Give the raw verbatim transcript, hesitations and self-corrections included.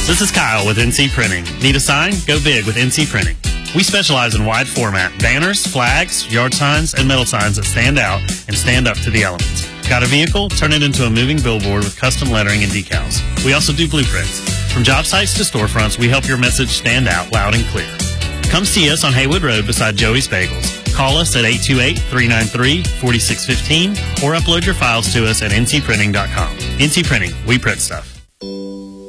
This is Kyle with N C Printing. Need a sign? Go big with N C Printing. We specialize in wide format banners, flags, yard signs, and metal signs that stand out and stand up to the elements. Got a vehicle? Turn it into a moving billboard with custom lettering and decals. We also do blueprints. From job sites to storefronts, we help your message stand out loud and clear. Come see us on Haywood Road beside Joey's Bagels. Call us at eight two eight, three nine three, four six one five or upload your files to us at N C printing dot com. N C Printing, we print stuff.